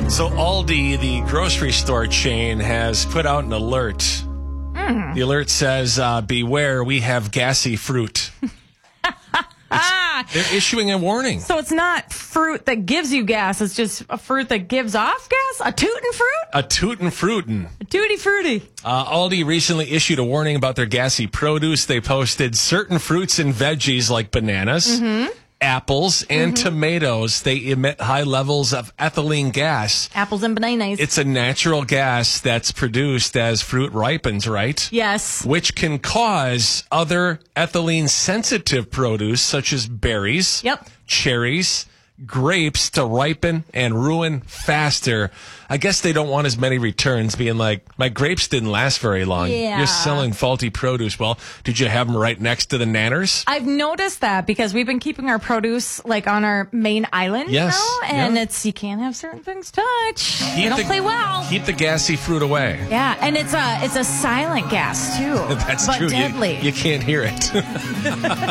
So Aldi, the grocery store chain, has put out an alert. The alert says, beware, we have gassy fruit. They're issuing a warning. So it's not fruit that gives you gas. It's just a fruit that gives off gas? A tootin' fruit? A tootin' fruitin'. A tutti fruity. Aldi recently issued a warning about their gassy produce. They posted certain fruits and veggies like bananas, apples, and tomatoes. They emit high levels of ethylene gas. Apples and bananas. It's a natural gas that's produced as fruit ripens, right? Yes. Which can cause other ethylene-sensitive produce, such as berries, cherries, grapes, to ripen and ruin faster. I guess they don't want as many returns, being like, my grapes didn't last very long. Yeah. You're selling faulty produce. Well, did you have them right next to the nanners? I've noticed that because we've been keeping our produce like on our main island, Yes. and it's you can't have certain things touch. They don't play well. Keep the gassy fruit away. Yeah, and it's a silent gas too. That's but true. Deadly. You can't hear it.